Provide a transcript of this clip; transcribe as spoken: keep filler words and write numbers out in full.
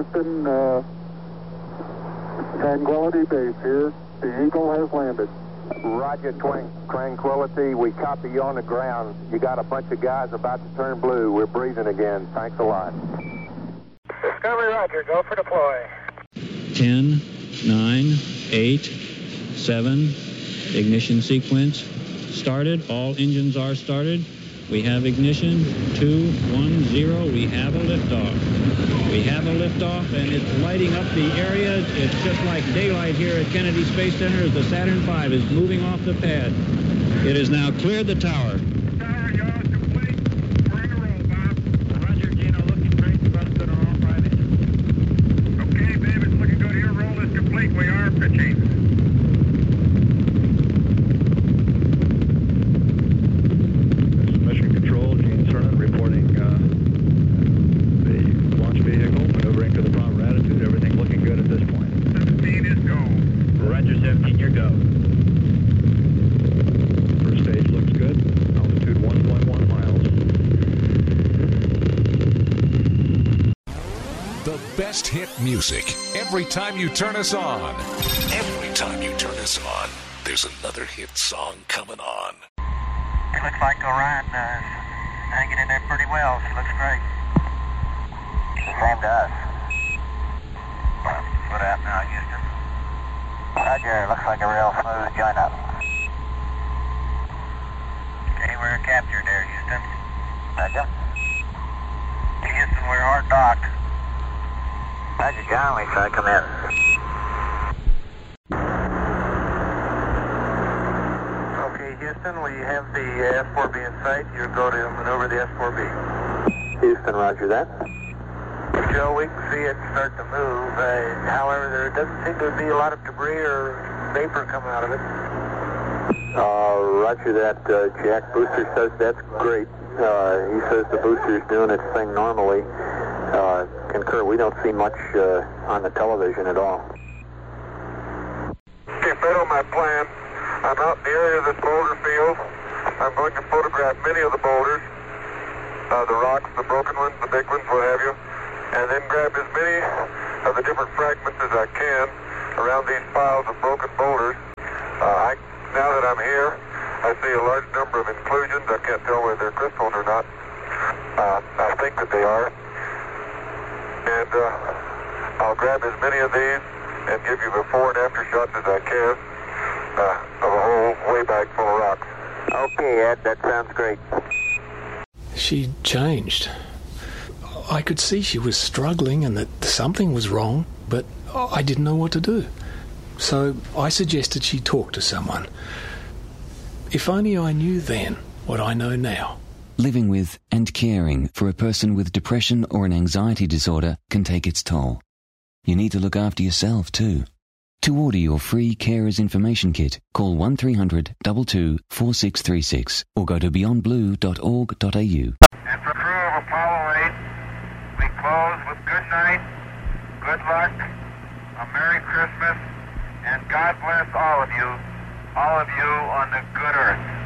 Houston, uh, Tranquility Base here. The Eagle has landed. Roger, Twin Tranquility. We copy you on the ground. You got a bunch of guys about to turn blue. We're breathing again. Thanks a lot. Discovery, Roger. Go for deploy. ten, nine, eight, seven. Ignition sequence started. All engines are started. We have ignition. Two, one, zero. We have a liftoff. We have a liftoff, and it's lighting up the area. It's just like daylight here at Kennedy Space Center as the Saturn five is moving off the pad. It has now cleared the tower. Tower, y'all, complete. We're in a roll, Bob. Roger, Gino, looking great. Thrust good on all five engines. Okay, babe, it's looking good here. Roll is complete. We are pitching. Mission Control, Gene Cernan reporting uh, the launch vehicle maneuvering to the proper attitude. Everything looking good at this point. seventeen is go. Roger, seventeen, you're go. First stage looks good. Altitude one point one miles. The best hit music every time you turn us on. Every time you turn us on, there's another hit song coming on. It looks like Orion uh, is hanging in there pretty well. She looks great. Same to us. Foot out now, Houston. Roger, looks like a real smooth join up. Okay, we're captured there, Houston. Roger. Houston, we're hard docked. Roger, John, we try to come in. Okay, Houston, we have the S four B in sight. You go to maneuver the S four B. Houston, roger that. Joe, we can see it start to move. Uh, however, there doesn't seem to be a lot of debris or vapor coming out of it. Uh, roger that, uh, Jack. Booster says that's great. Uh, he says the booster's doing its thing normally. Uh, concur, we don't see much uh, on the television at all. Okay, Fred, on my plan, I'm out in the area of this boulder field. I'm going to photograph many of the boulders, uh, the rocks, the broken ones, the big ones, what have you, and then grab as many of the different fragments as I can around these piles of broken boulders. Uh, I, now that I'm here, I see a large number of inclusions. I can't tell whether they're crystals or not. Uh, I think that they are. And uh, I'll grab as many of these and give you before and after shots as I can uh, of a whole way bag full of rocks. Okay, Ed, that sounds great. She changed. I could see she was struggling and that something was wrong, but I didn't know what to do. So I suggested she talk to someone. If only I knew then what I know now. Living with and caring for a person with depression or an anxiety disorder can take its toll. You need to look after yourself too. To order your free Carers Information Kit, call one three hundred, two two, four six three six or go to beyond blue dot org dot a u. And for crew of Apollo eight, we close with good night, good luck, a Merry Christmas, and God bless all of you, all of you on the good earth.